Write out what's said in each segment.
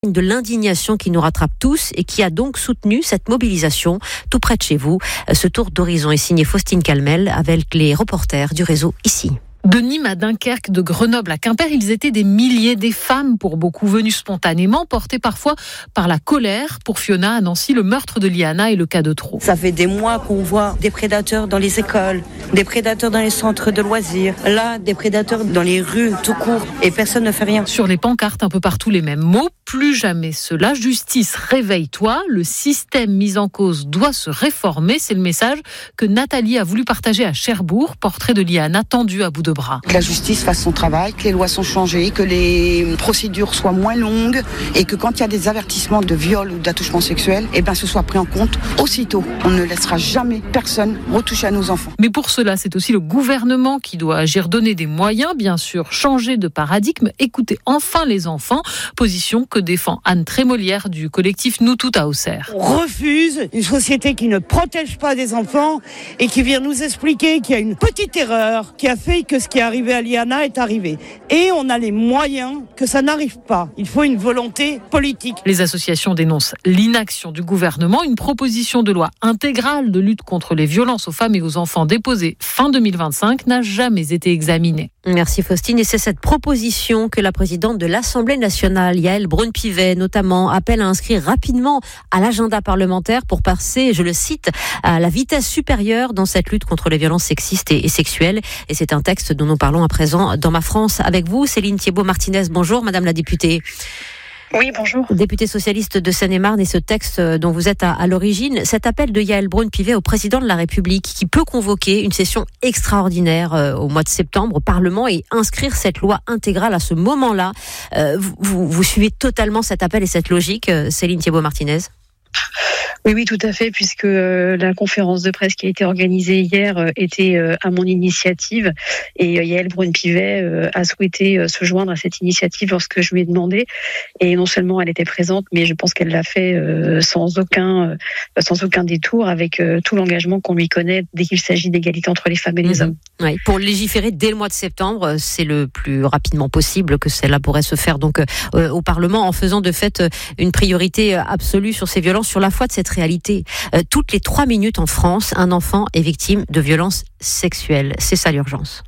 De l'indignation qui nous rattrape tous et qui a donc soutenu cette mobilisation tout près de chez vous. Ce tour d'horizon est signé Faustine Calmel avec les reporters du réseau ici. De Nîmes à Dunkerque, de Grenoble à Quimper, ils étaient des milliers, des femmes pour beaucoup, venues spontanément, portées parfois par la colère. Pour Fiona à Nancy, le meurtre de Liana est le cas de trop. Ça fait des mois qu'on voit des prédateurs dans les écoles, des prédateurs dans les centres de loisirs, là des prédateurs dans les rues tout court et personne ne fait rien. Sur les pancartes, un peu partout les mêmes mots, plus jamais cela. Justice, réveille-toi, le système mis en cause doit se réformer. C'est le message que Nathalie a voulu partager à Cherbourg, portrait de Liana tendu à bout de bras. Que la justice fasse son travail, que les lois sont changées, que les procédures soient moins longues et que quand il y a des avertissements de viol ou d'attouchement sexuel, ce soit pris en compte aussitôt. On ne laissera jamais personne retoucher à nos enfants. Mais pour cela, c'est aussi le gouvernement qui doit agir, donner des moyens, bien sûr, changer de paradigme, écouter enfin les enfants, position que défend Anne Trémolière du collectif Nous Toutes à Auxerre. On refuse une société qui ne protège pas des enfants et qui vient nous expliquer qu'il y a une petite erreur qui a fait que ce qui est arrivé à Liana est arrivé. Et on a les moyens que ça n'arrive pas. Il faut une volonté politique. Les associations dénoncent l'inaction du gouvernement. Une proposition de loi intégrale de lutte contre les violences aux femmes et aux enfants déposée fin 2025 n'a jamais été examinée. Merci Faustine. Et c'est cette proposition que la présidente de l'Assemblée nationale, Yaël Braun-Pivet, notamment, appelle à inscrire rapidement à l'agenda parlementaire pour passer, je le cite, à la vitesse supérieure dans cette lutte contre les violences sexistes et sexuelles. Et c'est un texte dont nous parlons à présent dans Ma France avec vous. Céline Thiébaut-Martinez, bonjour Madame la députée. Oui, bonjour. Députée socialiste de Seine-et-Marne, et ce texte dont vous êtes à l'origine, cet appel de Yaël Braun-Pivet au président de la République qui peut convoquer une session extraordinaire au mois de septembre au Parlement et inscrire cette loi intégrale à ce moment-là. Vous suivez totalement cet appel et cette logique, Céline Thiébaut-Martinez ? Oui, tout à fait, puisque la conférence de presse qui a été organisée hier était à mon initiative et Yaël Braun-Pivet a souhaité se joindre à cette initiative lorsque je lui ai demandé. Et non seulement elle était présente, mais je pense qu'elle l'a fait sans aucun détour, avec tout l'engagement qu'on lui connaît dès qu'il s'agit d'égalité entre les femmes et les hommes. Oui, pour légiférer dès le mois de septembre, c'est le plus rapidement possible que cela pourrait se faire donc au Parlement, en faisant de fait une priorité absolue sur ces violences, sur la foi de cette réalité. Toutes les 3 minutes en France, un enfant est victime de violences sexuelles. C'est ça l'urgence.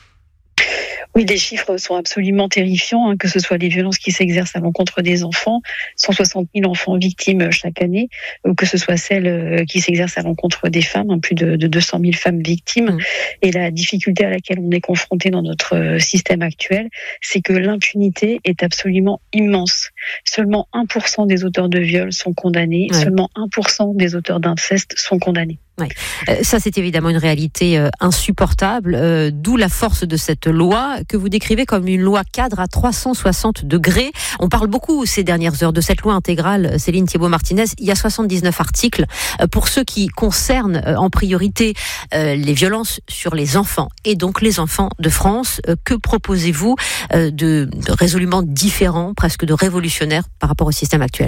Oui, les chiffres sont absolument terrifiants, que ce soit les violences qui s'exercent à l'encontre des enfants, 160 000 enfants victimes chaque année, ou que ce soit celles qui s'exercent à l'encontre des femmes, plus de 200 000 femmes victimes. Et la difficulté à laquelle on est confronté dans notre système actuel, c'est que l'impunité est absolument immense. Seulement 1% des auteurs de viol sont condamnés, seulement 1% des auteurs d'inceste sont condamnés. Ouais. Ça, c'est évidemment une réalité insupportable, d'où la force de cette loi que vous décrivez comme une loi cadre à 360 degrés. On parle beaucoup ces dernières heures de cette loi intégrale, Céline Thiébaut-Martinez. Il y a 79 articles pour ceux qui concernent en priorité les violences sur les enfants et donc les enfants de France. Que proposez-vous de résolument différent, presque de révolutionnaire par rapport au système actuel ?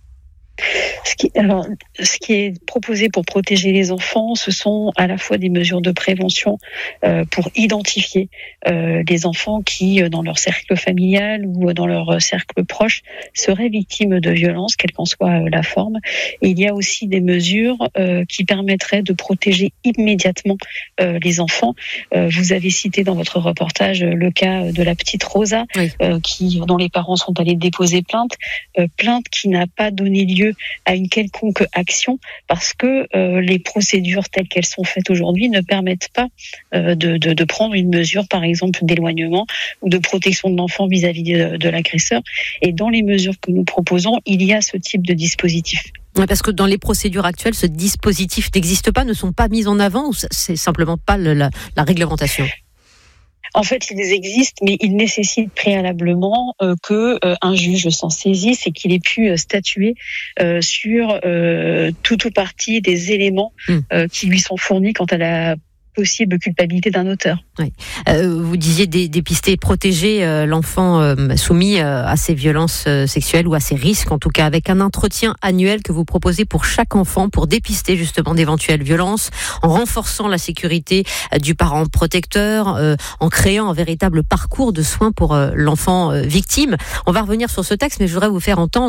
Ce qui est proposé pour protéger les enfants, ce sont à la fois des mesures de prévention pour identifier les enfants qui, dans leur cercle familial ou dans leur cercle proche, seraient victimes de violences, quelle qu'en soit la forme. Et il y a aussi des mesures qui permettraient de protéger immédiatement les enfants. Vous avez cité dans votre reportage le cas de la petite Rosa, dont les parents sont allés déposer plainte qui n'a pas donné lieu à une quelconque action parce que les procédures telles qu'elles sont faites aujourd'hui ne permettent pas de prendre une mesure, par exemple, d'éloignement ou de protection de l'enfant vis-à-vis de l'agresseur. Et dans les mesures que nous proposons, il y a ce type de dispositif. Parce que dans les procédures actuelles, ce dispositif n'existe pas, ne sont pas mis en avant, ou c'est simplement pas la réglementation ? En fait, ils existent, mais ils nécessitent préalablement qu'un juge s'en saisisse et qu'il ait pu statuer sur tout ou partie des éléments qui lui sont fournis quant à la possible culpabilité d'un auteur. Oui. Vous disiez dépister, protéger l'enfant soumis à ces violences sexuelles ou à ces risques, en tout cas avec un entretien annuel que vous proposez pour chaque enfant pour dépister justement d'éventuelles violences, en renforçant la sécurité du parent protecteur, en créant un véritable parcours de soins pour l'enfant victime. On va revenir sur ce texte, mais je voudrais vous faire entendre